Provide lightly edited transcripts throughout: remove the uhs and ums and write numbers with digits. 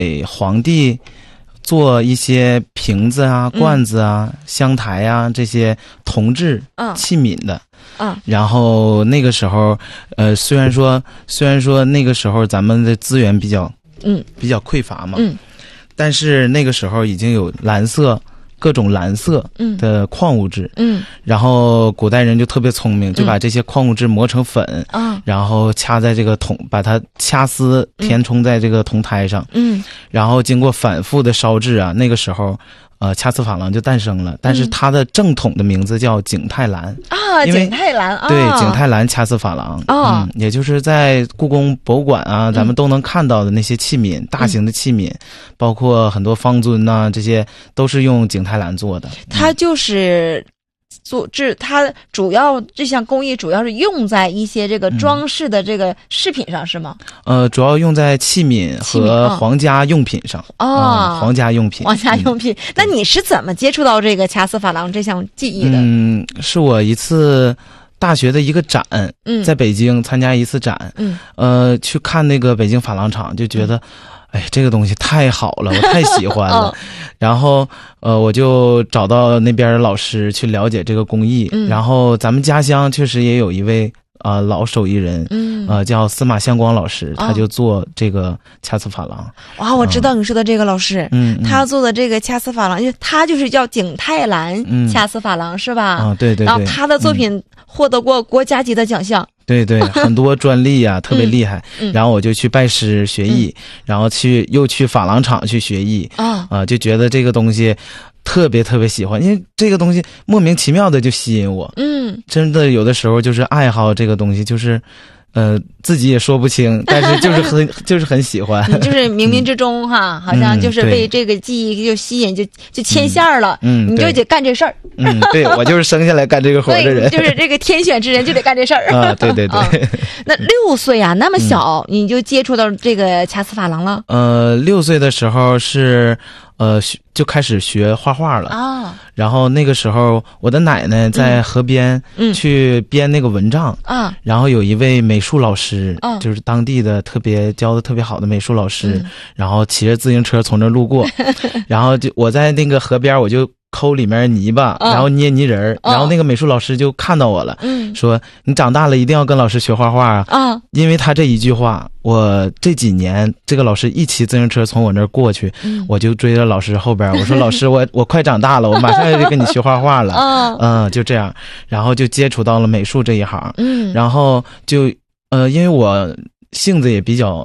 给皇帝做一些瓶子啊、罐子啊、香台啊这些铜制器皿的。然后那个时候，虽然说那个时候咱们的资源比较匮乏嘛，但是那个时候已经有各种蓝色的矿物质，然后古代人就特别聪明，就把这些矿物质磨成粉，然后掐在这个把它掐丝填充在这个铜胎上，然后经过反复的烧制啊，那个时候掐丝珐琅就诞生了，但是它的正统的名字叫景泰蓝景泰蓝对，景泰蓝掐丝珐琅也就是在故宫博物馆啊，咱们都能看到的那些器皿，大型的器皿，包括很多方尊呐，这些都是用景泰蓝做的。 它就是它主要这项工艺主要是用在一些这个装饰的这个饰品上，是吗？ 主要用在器皿和皇家用品上。皇家用品。 那你是怎么接触到这个掐丝珐琅这项技艺的？ 是我一次大学的一个展，在北京参加一次展，去看那个北京珐琅厂，就觉得哎，这个东西太好了，我太喜欢了。然后我就找到那边的老师去了解这个工艺。然后咱们家乡确实也有一位老手艺人，叫司马相光老师，他就做这个掐丝珐琅。 哇，我知道你说的这个老师，他做的这个掐丝珐琅，他就是叫景泰蓝掐丝珐琅，是吧？ 对对对。 然后他的作品获得过国家级的奖项。 对对，很多专利啊，特别厉害。然后我就去拜师学艺，然后又去珐琅厂去学艺，就觉得这个东西特别特别喜欢，因为这个东西莫名其妙的就吸引我。真的有的时候就是爱好这个东西，就是自己也说不清，但是就是很喜欢。 你就是冥冥之中哈，好像就是被这个记忆就吸引，就牵线了。你就得干这事儿。 对，我就是生下来干这个活的人。 对，就是这个天选之人就得干这事儿。 对对对。 那6岁啊，那么小你就接触到这个掐丝珐琅了 ？6岁的时候是就开始学画画了然后那个时候我的奶奶在河边去编那个蚊帐然后有一位美术老师就是当地的教的特别好的美术老师然后骑着自行车从这路过然后我在那个河边我就抠里面泥巴然后捏泥人然后那个美术老师就看到我了说你长大了一定要跟老师学画画因为他这一句话我这几年这个老师一骑自行车从我那儿过去我就追着老师后边我说老师我快长大了我马上要跟你学画画了就这样然后就接触到了美术这一行然后就因为我性子也比较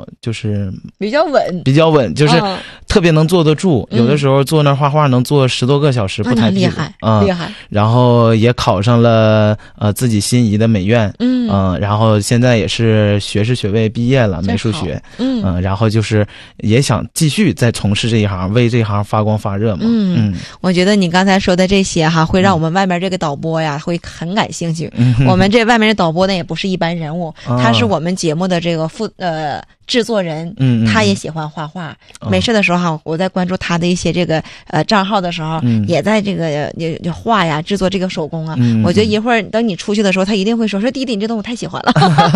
稳就是特别能坐得住有的时候坐那画画能坐10多个小时不太厉害然后也考上了自己心仪的美院然后现在也是学士学位毕业了美术学然后就是也想继续再从事这一行为这一行发光发热嘛我觉得你刚才说的这些哈会让我们外面这个导播呀会很感兴趣我们这外面的导播呢也不是一般人物他是我们节目的这个制作人他也喜欢画画没事的时候哈我在关注他的一些这个账号的时候也在这个画呀制作这个手工啊我觉得一会儿等你出去的时候他一定会说弟弟你这东西我太喜欢了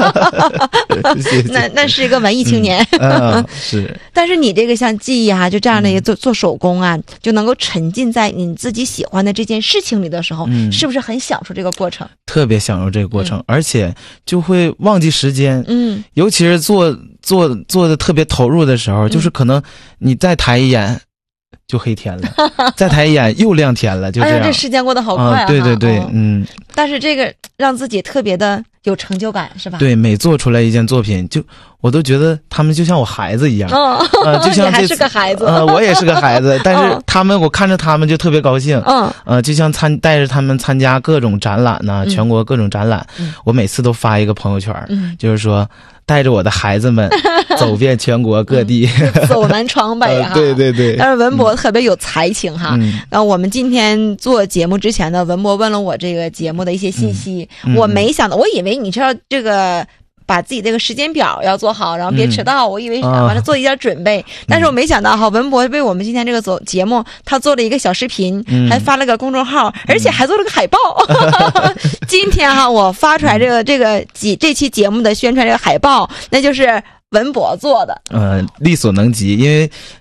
那是一个文艺青年是但是你这个像技艺哈就这样的做手工啊就能够沉浸在你自己喜欢的这件事情里的时候是不是很享受这个过程特别享受这个过程而且就会忘记时间尤其是做的特别投入的时候就是可能你再抬一眼就黑天了再抬一眼又亮天了就这样这时间过得好快对对对但是这个让自己特别的有成就感是吧对每做出来一件作品就我都觉得他们就像我孩子一样就像你还是个孩子我也是个孩子但是我看着他们就特别高兴就像带着他们参加各种展览呐全国各种展览我每次都发一个朋友圈就是说带着我的孩子们走遍全国各地走南闯北哈对对对但是文博特别有才情哈然后我们今天做节目之前呢文博问了我这个节目的一些信息我没想到我以为你知道这个把自己这个时间表要做好然后别迟到我以为完了做一点准备但是我没想到哈文博为我们今天这个节目他做了一个小视频还发了个公众号而且还做了个海报今天哈我发出来这期节目的宣传这个海报那就是文博做的力所能及因为